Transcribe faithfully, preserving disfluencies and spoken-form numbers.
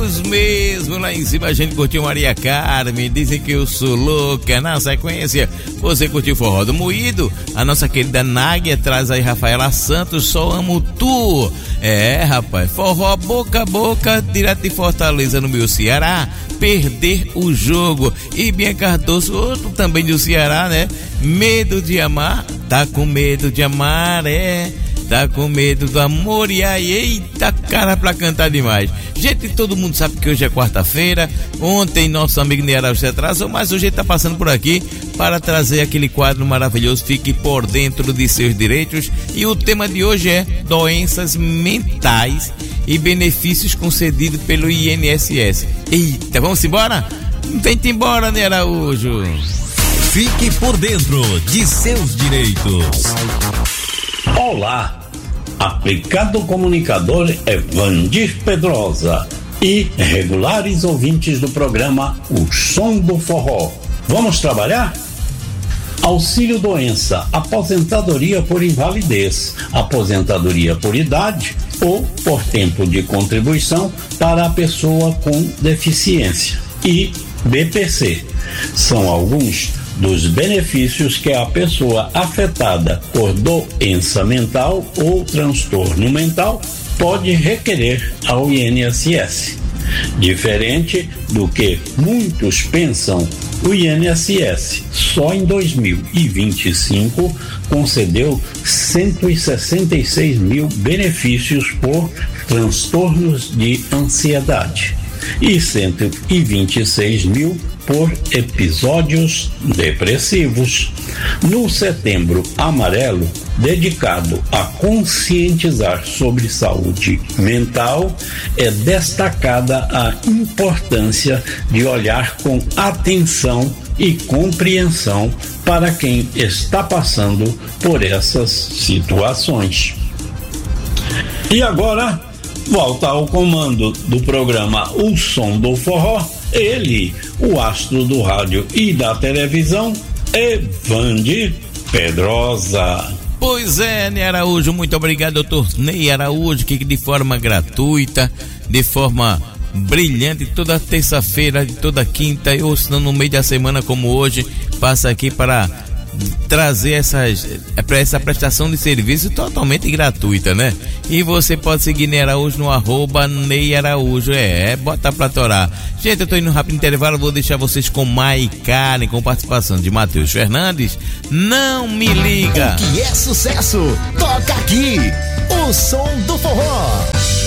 Vamos mesmo lá em cima, a gente curtiu Maria Carmen, dizem que eu sou louca. Na sequência, você curtiu Forró do Moído, a nossa querida Náguia traz aí Rafaela Santos, Só Amo Tu. É, rapaz, forró boca a boca, direto de Fortaleza, no meu Ceará, Perder o Jogo. E Bia Cardoso, outro também do Ceará, né? Medo de Amar, tá com medo de amar, é... Tá com medo do amor, e aí, eita, cara, pra cantar demais. Gente, todo mundo sabe que hoje é quarta-feira. Ontem nosso amigo Neara se atrasou, mas hoje ele tá passando por aqui para trazer aquele quadro maravilhoso, Fique por Dentro de Seus Direitos. E o tema de hoje é doenças mentais e benefícios concedidos pelo I N S S. Eita, vamos embora? Vem-te embora, Neara Araújo. Fique por dentro de seus direitos. Olá, aplicado comunicador Evandir Pedrosa e regulares ouvintes do programa O Som do Forró. Vamos trabalhar? Auxílio doença, aposentadoria por invalidez, aposentadoria por idade ou por tempo de contribuição para a pessoa com deficiência e B P C. São alguns dos benefícios que a pessoa afetada por doença mental ou transtorno mental pode requerer ao I N S S. Diferente do que muitos pensam, o I N S S só em dois mil e vinte e cinco concedeu cento e sessenta e seis mil benefícios por transtornos de ansiedade e cento e vinte e seis mil por episódios depressivos. No Setembro Amarelo, dedicado a conscientizar sobre saúde mental, é destacada a importância de olhar com atenção e compreensão para quem está passando por essas situações. E agora, volta ao comando do programa O Som do Forró, ele, o astro do rádio e da televisão, Evandir Pedrosa. Pois é, Ney Araújo, muito obrigado, doutor Ney Araújo, que de forma gratuita, de forma brilhante, toda terça-feira, toda quinta, ou se não no meio da semana como hoje, passa aqui para trazer essas, essa prestação de serviço totalmente gratuita, né? E você pode seguir Ney Araújo no arroba Ney Araújo, é, é, bota pra torar. Gente, eu tô indo no rápido intervalo, vou deixar vocês com Mai Karen, com participação de Matheus Fernandes. Não me liga! O que é sucesso, toca aqui, o Som do Forró.